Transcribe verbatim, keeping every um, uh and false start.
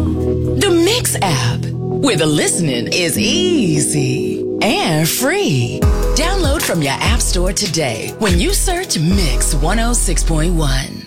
The Mix app, where the listening is easy and free. Download from your app store today when you search Mix one oh six point one.